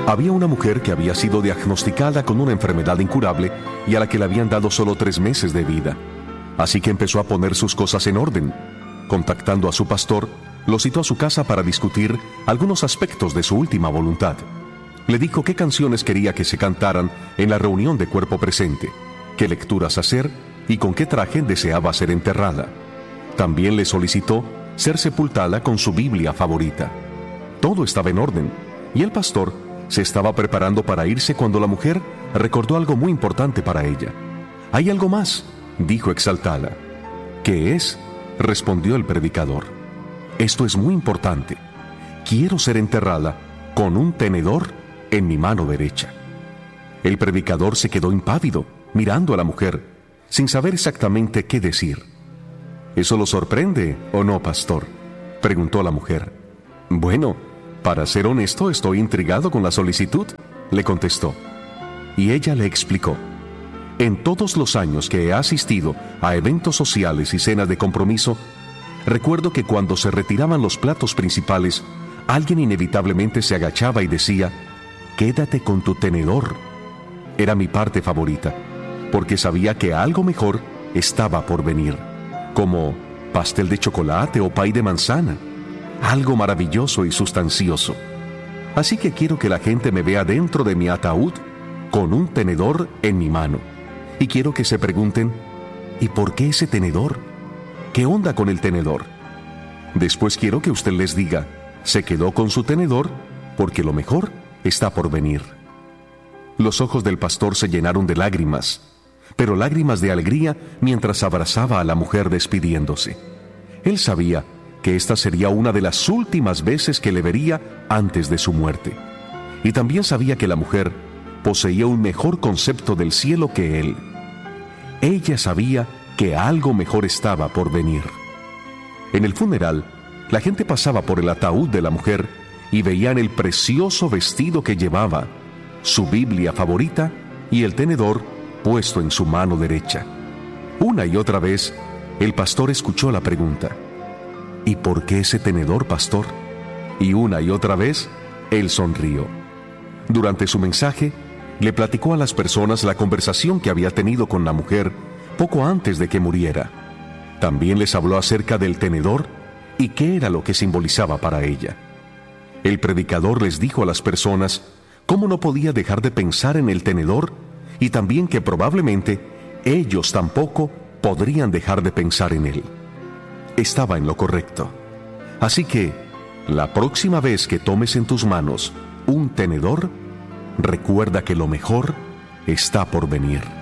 Había una mujer que había sido diagnosticada con una enfermedad incurable y a la que le habían dado solo 3 meses de vida. Así que empezó a poner sus cosas en orden. Contactando a su pastor, lo citó a su casa para discutir algunos aspectos de su última voluntad. Le dijo qué canciones quería que se cantaran en la reunión de cuerpo presente, qué lecturas hacer y con qué traje deseaba ser enterrada. También le solicitó ser sepultada con su Biblia favorita. Todo estaba en orden, y el pastor se estaba preparando para irse cuando la mujer recordó algo muy importante para ella. «Hay algo más», dijo exaltada. «¿Qué es?», respondió el predicador. «Esto es muy importante. Quiero ser enterrada con un tenedor en mi mano derecha». El predicador se quedó impávido, mirando a la mujer, sin saber exactamente qué decir. «¿Eso lo sorprende o no, pastor?», preguntó la mujer. «Bueno, para ser honesto, estoy intrigado con la solicitud», le contestó. Y ella le explicó: «En todos los años que he asistido a eventos sociales y cenas de compromiso, recuerdo que cuando se retiraban los platos principales, alguien inevitablemente se agachaba y decía: «Quédate con tu tenedor». Era mi parte favorita, porque sabía que algo mejor estaba por venir, como pastel de chocolate o pay de manzana, algo maravilloso y sustancioso. Así que quiero que la gente me vea dentro de mi ataúd con un tenedor en mi mano. Y quiero que se pregunten: ¿y por qué ese tenedor? ¿Qué onda con el tenedor? Después quiero que usted les diga: se quedó con su tenedor porque lo mejor está por venir». Los ojos del pastor se llenaron de lágrimas, pero lágrimas de alegría mientras abrazaba a la mujer despidiéndose. Él sabía que esta sería una de las últimas veces que le vería antes de su muerte. Y también sabía que la mujer poseía un mejor concepto del cielo que él. Ella sabía que algo mejor estaba por venir. En el funeral, la gente pasaba por el ataúd de la mujer y veían el precioso vestido que llevaba, su Biblia favorita y el tenedor puesto en su mano derecha. Una y otra vez, el pastor escuchó la pregunta: «¿Y por qué ese tenedor, pastor?». Y una y otra vez, él sonrió. Durante su mensaje, le platicó a las personas la conversación que había tenido con la mujer poco antes de que muriera. También les habló acerca del tenedor y qué era lo que simbolizaba para ella. El predicador les dijo a las personas cómo no podía dejar de pensar en el tenedor y también que probablemente ellos tampoco podrían dejar de pensar en él. Estaba en lo correcto. Así que, la próxima vez que tomes en tus manos un tenedor, recuerda que lo mejor está por venir.